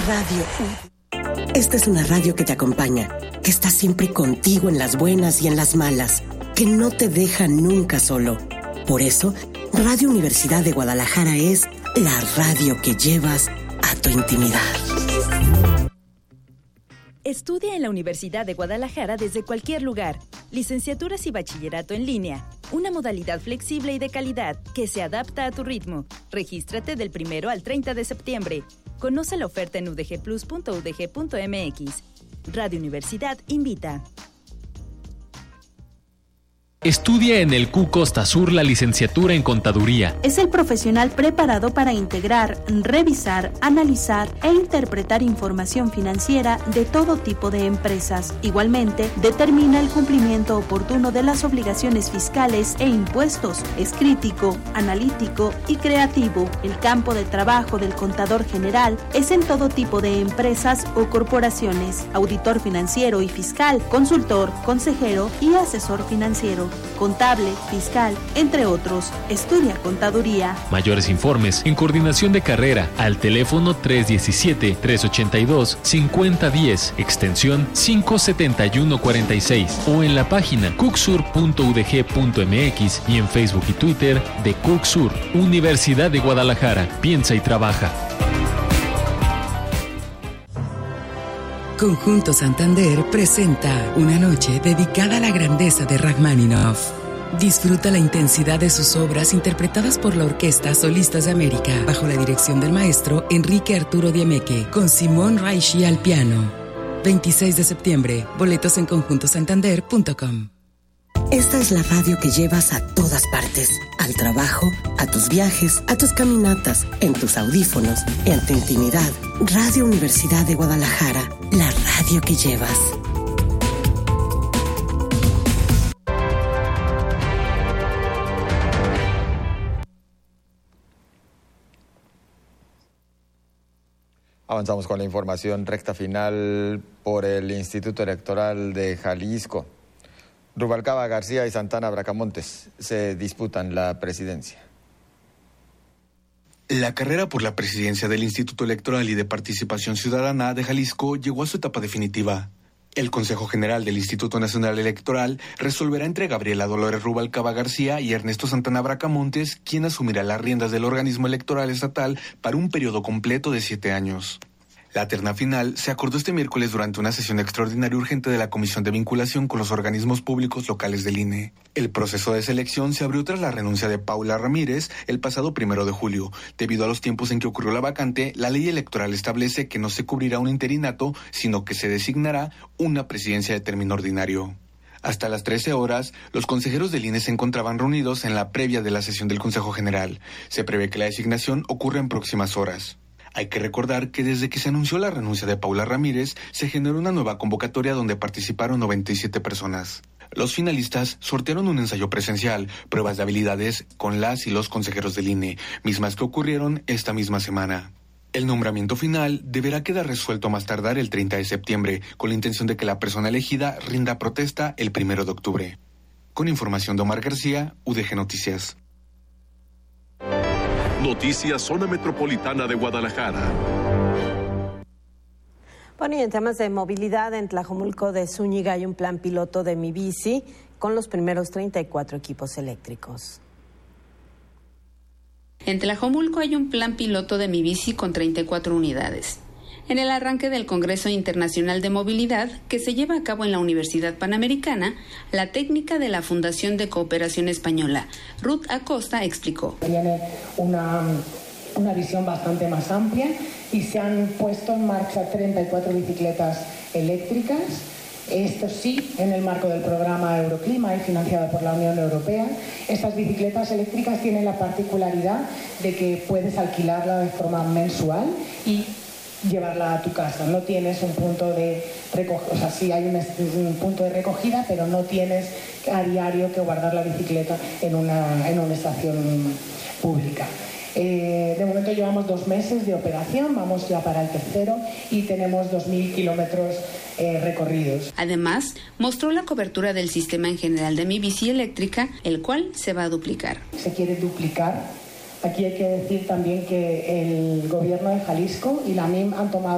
Radio UDG. Esta es una radio que te acompaña, que está siempre contigo en las buenas y en las malas, que no te deja nunca solo. Por eso, Radio Universidad de Guadalajara es la radio que llevas a tu intimidad. Estudia en la Universidad de Guadalajara desde cualquier lugar. Licenciaturas y bachillerato en línea. Una modalidad flexible y de calidad que se adapta a tu ritmo. Regístrate del 1 al 30 de septiembre. Conoce la oferta en udgplus.udg.mx. Radio Universidad invita. Estudia en el CU Costa Sur la licenciatura en Contaduría. Es el profesional preparado para integrar, revisar, analizar e interpretar información financiera de todo tipo de empresas. Igualmente, determina el cumplimiento oportuno de las obligaciones fiscales e impuestos. Es crítico, analítico y creativo. El campo de trabajo del contador general es en todo tipo de empresas o corporaciones. Auditor financiero y fiscal, consultor, consejero y asesor financiero. Contable, fiscal, entre otros. Estudia Contaduría. Mayores informes en coordinación de carrera al teléfono 317-382-5010, extensión 57146 o en la página cucsur.udg.mx y en Facebook y Twitter de Cucsur, Universidad de Guadalajara. Piensa y trabaja. Conjunto Santander presenta una noche dedicada a la grandeza de Rachmaninoff. Disfruta la intensidad de sus obras interpretadas por la Orquesta Solistas de América, bajo la dirección del maestro Enrique Arturo Diemeque, con Simón Raichi al piano. 26 de septiembre, boletos en conjuntosantander.com. Esta es la radio que llevas a todas partes, al trabajo, a tus viajes, a tus caminatas, en tus audífonos, en tu intimidad. Radio Universidad de Guadalajara, la radio que llevas. Avanzamos con la información recta final por el Instituto Electoral de Jalisco. Rubalcaba García y Santana Bracamontes se disputan la presidencia. La carrera por la presidencia del Instituto Electoral y de Participación Ciudadana de Jalisco llegó a su etapa definitiva. El Consejo General del Instituto Nacional Electoral resolverá entre Gabriela Dolores Rubalcaba García y Ernesto Santana Bracamontes quién asumirá las riendas del organismo electoral estatal para un periodo completo de 7 años. La terna final se acordó este miércoles durante una sesión extraordinaria urgente de la Comisión de Vinculación con los organismos públicos locales del INE. El proceso de selección se abrió tras la renuncia de Paula Ramírez el pasado 1 de julio. Debido a los tiempos en que ocurrió la vacante, la ley electoral establece que no se cubrirá un interinato, sino que se designará una presidencia de término ordinario. Hasta las 13 horas, los consejeros del INE se encontraban reunidos en la previa de la sesión del Consejo General. Se prevé que la designación ocurra en próximas horas. Hay que recordar que desde que se anunció la renuncia de Paula Ramírez, se generó una nueva convocatoria donde participaron 97 personas. Los finalistas sortearon un ensayo presencial, pruebas de habilidades con las y los consejeros del INE, mismas que ocurrieron esta misma semana. El nombramiento final deberá quedar resuelto más tardar el 30 de septiembre, con la intención de que la persona elegida rinda protesta el 1 de octubre. Con información de Omar García, UDG Noticias. Noticias Zona Metropolitana de Guadalajara. Bueno, y en temas de movilidad, en Tlajomulco de Zúñiga hay un plan piloto de Mi Bici con los primeros 34 equipos eléctricos. En Tlajomulco hay un plan piloto de Mi Bici con 34 unidades. En el arranque del Congreso Internacional de Movilidad, que se lleva a cabo en la Universidad Panamericana, la técnica de la Fundación de Cooperación Española, Ruth Acosta, explicó. Tiene una visión bastante más amplia y se han puesto en marcha 34 bicicletas eléctricas. Esto sí, en el marco del programa Euroclima y financiado por la Unión Europea. Estas bicicletas eléctricas tienen la particularidad de que puedes alquilarla de forma mensual y llevarla a tu casa. No tienes un punto de recogida, o sea, sí hay un punto de recogida, pero no tienes a diario que guardar la bicicleta en una estación pública. De momento llevamos 2 meses de operación, vamos ya para el tercero y tenemos 2.000 kilómetros recorridos. Además, mostró la cobertura del sistema en general de Mi Bici eléctrica, el cual se va a duplicar. Se quiere duplicar. Aquí hay que decir también que el gobierno de Jalisco y la MIM han tomado